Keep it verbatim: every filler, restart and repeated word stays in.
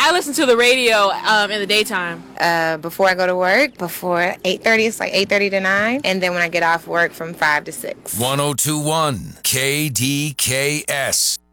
I listen to the radio um, in the daytime. Uh, before I go to work, before eight thirty, it's like eight thirty to nine. And then when I get off work from five to six. one oh two one K D K S.